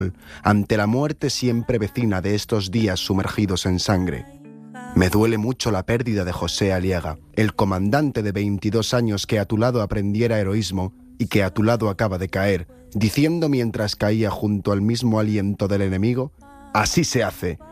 ante la muerte siempre vecina de estos días sumergidos en sangre. Me duele mucho la pérdida de José Aliaga, el comandante de 22 años que a tu lado aprendiera heroísmo y que a tu lado acaba de caer, diciendo mientras caía junto al mismo aliento del enemigo: así se hace,